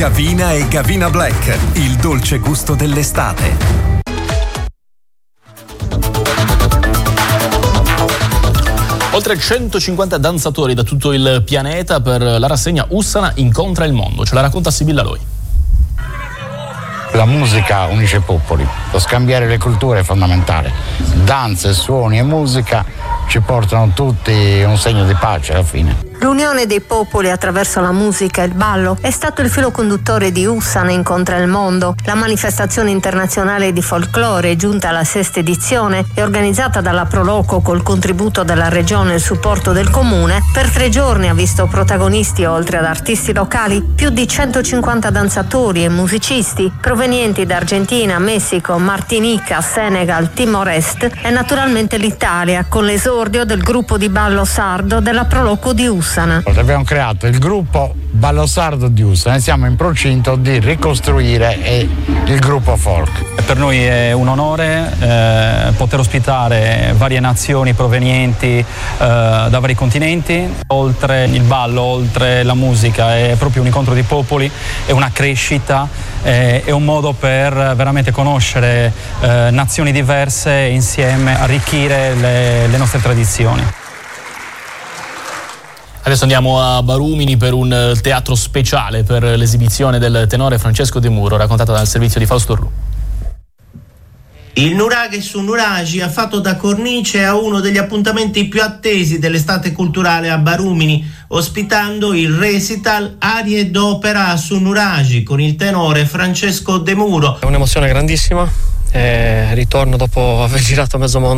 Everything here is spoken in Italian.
Gavina e Gavina Black, il dolce gusto dell'estate. Oltre 150 danzatori da tutto il pianeta per la rassegna Ussana incontra il mondo. Ce la racconta Sibilla Loi. La musica unisce i popoli, lo scambiare le culture è fondamentale. Danze, suoni e musica ci portano tutti un segno di pace alla fine. L'unione dei popoli attraverso la musica e il ballo è stato il filo conduttore di Ussana incontra il mondo, la manifestazione internazionale di folklore giunta alla 6ª edizione e organizzata dalla Proloco col contributo della regione e il supporto del comune. Per 3 giorni ha visto protagonisti, oltre ad artisti locali, più di 150 danzatori e musicisti provenienti da Argentina, Messico, Martinica, Senegal, Timor Est e naturalmente l'Italia, con l'esordio del gruppo di ballo sardo della Proloco di Ussana. Abbiamo creato il gruppo Ballo Sardo di Ussana e siamo in procinto di ricostruire il gruppo folk. Per noi è un onore poter ospitare varie nazioni provenienti da vari continenti. Oltre il ballo, oltre la musica, è proprio un incontro di popoli, è una crescita, è un modo per veramente conoscere nazioni diverse e insieme arricchire le nostre tradizioni. Adesso andiamo a Barumini per un teatro speciale per l'esibizione del tenore Francesco De Muro, raccontata dal servizio di Fausto Orlu. Il Nuraghe su Nuragi ha fatto da cornice a uno degli appuntamenti più attesi dell'estate culturale a Barumini, ospitando il recital Arie d'opera su Nuragi con il tenore Francesco De Muro. È un'emozione grandissima, ritorno dopo aver girato mezzo mondo